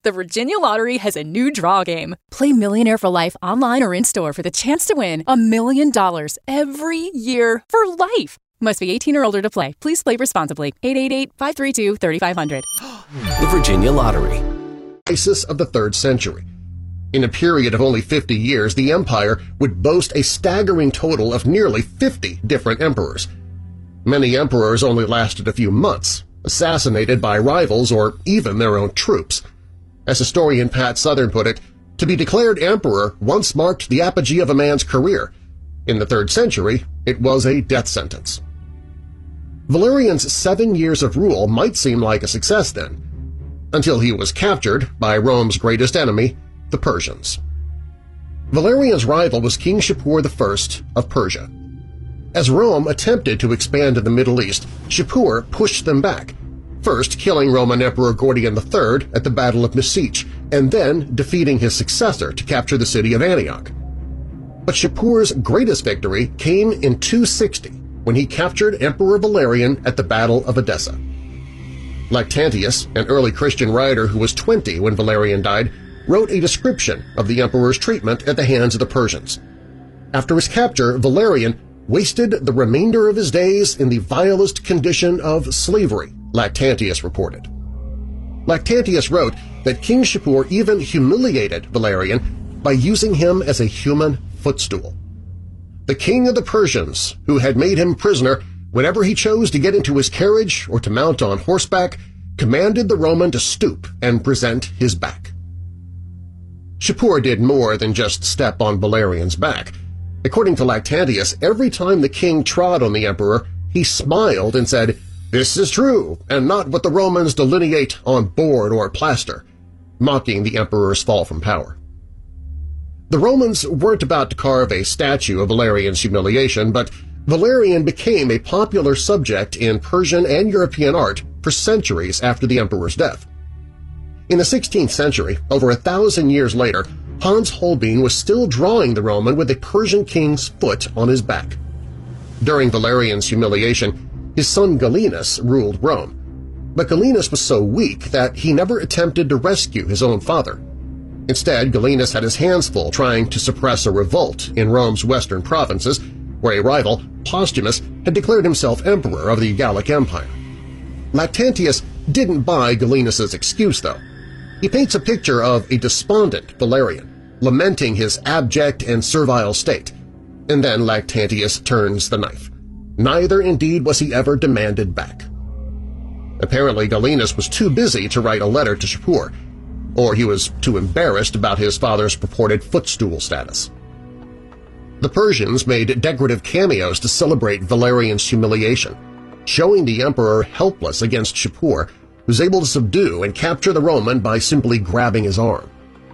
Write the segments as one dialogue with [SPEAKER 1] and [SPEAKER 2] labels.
[SPEAKER 1] The Virginia Lottery has a new draw game. Play Millionaire for Life online or in-store for the chance to win $1 million every year for life. Must be 18 or older to play. Please play responsibly. 888-532-3500.
[SPEAKER 2] The Virginia Lottery.
[SPEAKER 3] Crisis of the 3rd century. In a period of only 50 years, the empire would boast a staggering total of nearly 50 different emperors. Many emperors only lasted a few months, assassinated by rivals or even their own troops. As historian Pat Southern put it, to be declared emperor once marked the apogee of a man's career. In the 3rd century, it was a death sentence. Valerian's 7 years of rule might seem like a success then, until he was captured by Rome's greatest enemy, the Persians. Valerian's rival was King Shapur I of Persia. As Rome attempted to expand to the Middle East, Shapur pushed them back, first killing Roman Emperor Gordian III at the Battle of Mesiche, and then defeating his successor to capture the city of Antioch. But Shapur's greatest victory came in 260, when he captured Emperor Valerian at the Battle of Edessa. Lactantius, an early Christian writer who was 20 when Valerian died, wrote a description of the emperor's treatment at the hands of the Persians. After his capture, Valerian wasted the remainder of his days in the vilest condition of slavery, Lactantius reported. Lactantius wrote that King Shapur even humiliated Valerian by using him as a human footstool. The king of the Persians, who had made him prisoner whenever he chose to get into his carriage or to mount on horseback, commanded the Roman to stoop and present his back. Shapur did more than just step on Valerian's back. According to Lactantius, every time the king trod on the emperor, he smiled and said, "This is true, and not what the Romans delineate on board or plaster," mocking the emperor's fall from power. The Romans weren't about to carve a statue of Valerian's humiliation, but Valerian became a popular subject in Persian and European art for centuries after the emperor's death. In the 16th century, over 1,000 years later, Hans Holbein was still drawing the Roman with a Persian king's foot on his back. During Valerian's humiliation, his son Gallienus ruled Rome, but Gallienus was so weak that he never attempted to rescue his own father. Instead, Gallienus had his hands full trying to suppress a revolt in Rome's western provinces, where a rival, Postumus, had declared himself emperor of the Gallic Empire. Lactantius didn't buy Gallienus's excuse, though. He paints a picture of a despondent Valerian, lamenting his abject and servile state, and then Lactantius turns the knife. Neither, indeed, was he ever demanded back. Apparently, Gallienus was too busy to write a letter to Shapur, or he was too embarrassed about his father's purported footstool status. The Persians made decorative cameos to celebrate Valerian's humiliation, showing the emperor helpless against Shapur, who's able to subdue and capture the Roman by simply grabbing his arm.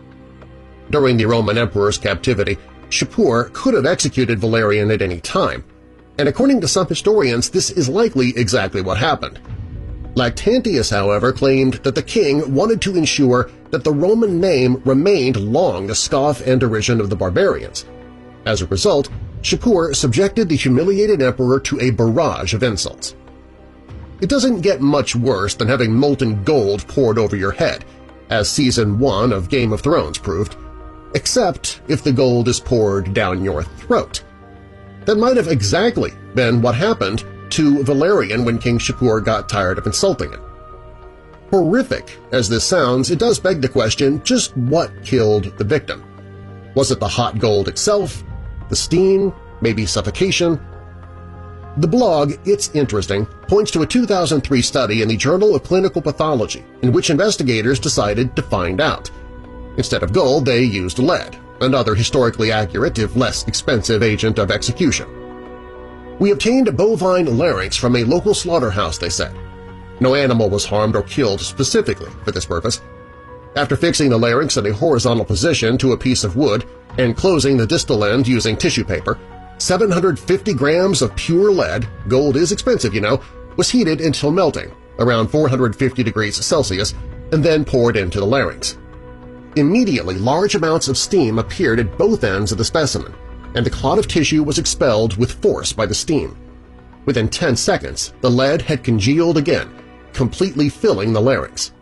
[SPEAKER 3] During the Roman emperor's captivity, Shapur could have executed Valerian at any time, and according to some historians, this is likely exactly what happened. Lactantius, however, claimed that the king wanted to ensure that the Roman name remained long the scoff and derision of the barbarians. As a result, Shapur subjected the humiliated emperor to a barrage of insults. It doesn't get much worse than having molten gold poured over your head, as Season 1 of Game of Thrones proved, except if the gold is poured down your throat. That might have exactly been what happened to Valerian when King Shapur got tired of insulting him. Horrific as this sounds, it does beg the question, just what killed the victim? Was it the hot gold itself? The steam? Maybe suffocation? The blog It's Interesting points to a 2003 study in the Journal of Clinical Pathology in which investigators decided to find out. Instead of gold, they used lead, another historically accurate if less expensive agent of execution. "We obtained bovine larynx from a local slaughterhouse," they said. No animal was harmed or killed specifically for this purpose. After fixing the larynx in a horizontal position to a piece of wood and closing the distal end using tissue paper, 750 grams of pure lead — gold is expensive, you know — was heated until melting, around 450 degrees Celsius, and then poured into the larynx. Immediately, large amounts of steam appeared at both ends of the specimen, and the clot of tissue was expelled with force by the steam. Within 10 seconds, the lead had congealed again, completely filling the larynx.